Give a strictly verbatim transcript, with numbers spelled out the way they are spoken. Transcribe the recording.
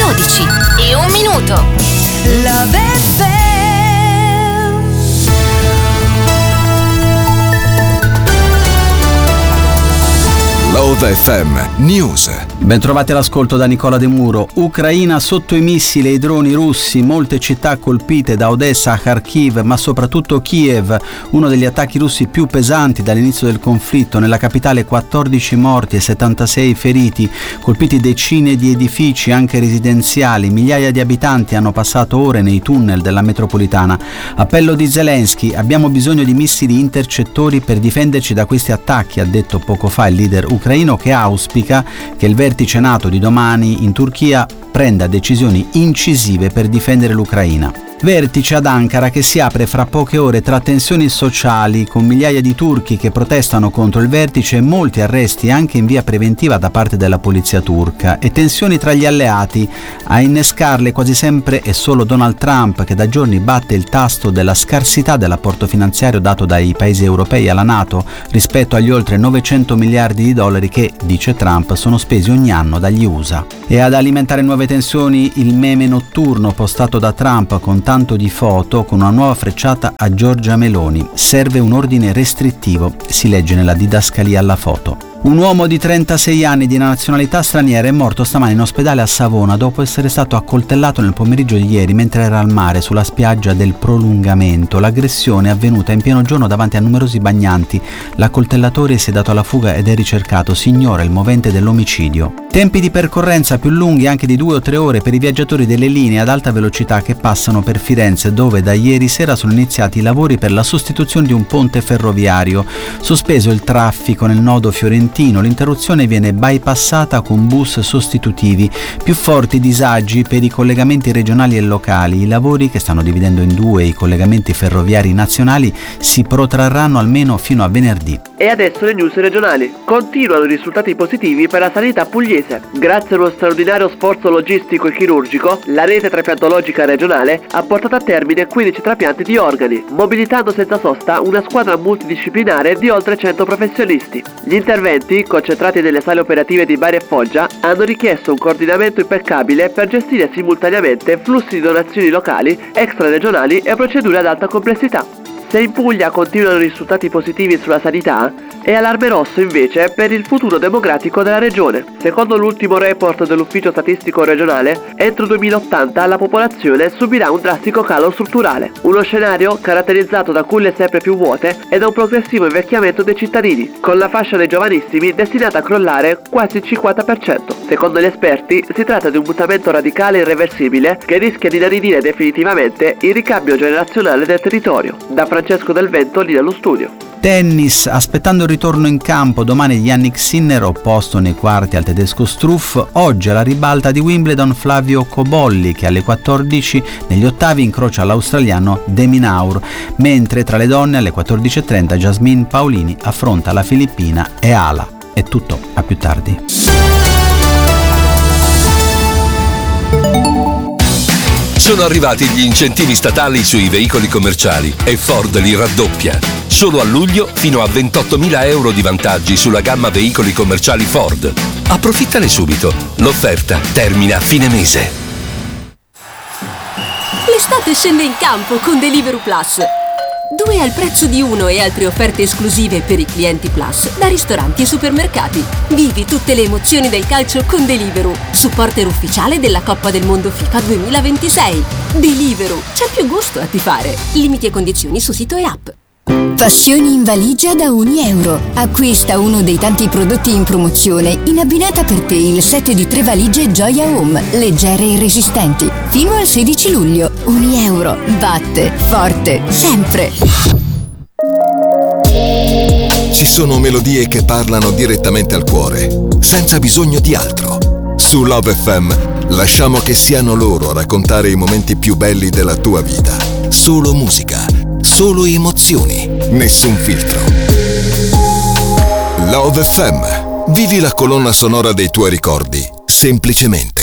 dodici e un minuto. Love F M. Love F M News. Bentrovati all'ascolto da Nicola De Muro. Ucraina sotto i missili e i droni russi, molte città colpite da Odessa a Kharkiv, ma soprattutto Kiev, uno degli attacchi russi più pesanti dall'inizio del conflitto. Nella capitale quattordici morti e settantasei feriti, colpiti decine di edifici anche residenziali, migliaia di abitanti hanno passato ore nei tunnel della metropolitana. Appello di Zelensky: abbiamo bisogno di missili intercettori per difenderci da questi attacchi, ha detto poco fa il leader ucraino, che auspica che il vertice NATO di domani in Turchia prenda decisioni incisive per difendere l'Ucraina. Vertice ad Ankara che si apre fra poche ore tra tensioni sociali, con migliaia di turchi che protestano contro il vertice e molti arresti anche in via preventiva da parte della polizia turca, e tensioni tra gli alleati. A innescarle quasi sempre è solo Donald Trump, che da giorni batte il tasto della scarsità dell'apporto finanziario dato dai paesi europei alla NATO rispetto agli oltre novecento miliardi di dollari che, dice Trump, sono spesi ogni anno dagli U S A. E ad alimentare nuove tensioni il meme notturno postato da Trump con tanto di foto, con una nuova frecciata a Giorgia Meloni: serve un ordine restrittivo, si legge nella didascalia alla foto. Un uomo di trentasei anni di nazionalità straniera è morto stamani in ospedale a Savona dopo essere stato accoltellato nel pomeriggio di ieri mentre era al mare sulla spiaggia del Prolungamento. L'aggressione è avvenuta in pieno giorno davanti a numerosi bagnanti. L'accoltellatore si è dato alla fuga ed è ricercato. Si ignora il movente dell'omicidio. Tempi di percorrenza più lunghi, anche di due o tre ore, per i viaggiatori delle linee ad alta velocità che passano per Firenze, dove da ieri sera sono iniziati i lavori per la sostituzione di un ponte ferroviario. Sospeso il traffico nel nodo fiorentino, l'interruzione viene bypassata con bus sostitutivi. Più forti disagi per i collegamenti regionali e locali. I lavori, che stanno dividendo in due i collegamenti ferroviari nazionali, si protrarranno almeno fino a venerdì. E adesso le news regionali. Continuano i risultati positivi per la sanità pugliese. Grazie a uno straordinario sforzo logistico e chirurgico, la rete trapiantologica regionale ha portato a termine quindici trapianti di organi, mobilitando senza sosta una squadra multidisciplinare di oltre cento professionisti. Gli interventi, concentrati nelle sale operative di Bari e Foggia, hanno richiesto un coordinamento impeccabile per gestire simultaneamente flussi di donazioni locali, extraregionali e procedure ad alta complessità. Se in Puglia continuano i risultati positivi sulla sanità, è allarme rosso invece per il futuro demografico della regione. Secondo l'ultimo report dell'Ufficio Statistico Regionale, entro il duemilaottanta la popolazione subirà un drastico calo strutturale. Uno scenario caratterizzato da culle sempre più vuote e da un progressivo invecchiamento dei cittadini, con la fascia dei giovanissimi destinata a crollare quasi il cinquanta per cento. Secondo gli esperti si tratta di un mutamento radicale e irreversibile che rischia di inaridire definitivamente il ricambio generazionale del territorio. Da Francesco Del Vento, lì dallo studio. Tennis, aspettando il ritorno in campo domani di Jannik Sinner, opposto nei quarti al tedesco Struff. Oggi alla ribalta di Wimbledon Flavio Cobolli, che alle quattordici negli ottavi incrocia l'australiano De Minaur, mentre tra le donne alle quattordici e trenta Jasmine Paolini affronta la filippina Eala. È tutto, a più tardi. Sono arrivati gli incentivi statali sui veicoli commerciali e Ford li raddoppia. Solo a luglio fino a ventottomila euro di vantaggi sulla gamma veicoli commerciali Ford. Approfittane subito. L'offerta termina a fine mese. L'estate scende in campo con Deliveroo Plus. Due al prezzo di uno e altre offerte esclusive per i clienti Plus da ristoranti e supermercati. Vivi tutte le emozioni del calcio con Deliveroo, supporter ufficiale della Coppa del Mondo FIFA duemilaventisei. Deliveroo, c'è più gusto a tifare. Limiti e condizioni su sito e app. Passioni in valigia da ogni euro. Acquista uno dei tanti prodotti in promozione in abbinata per te il set di tre valigie Gioia Home, leggere e resistenti. Fino al sedici luglio. Ogni euro batte forte sempre. Ci sono melodie che parlano direttamente al cuore, senza bisogno di altro. Su Love F M lasciamo che siano loro a raccontare i momenti più belli della tua vita. Solo musica, solo emozioni, nessun filtro. Love F M. Vivi la colonna sonora dei tuoi ricordi, semplicemente.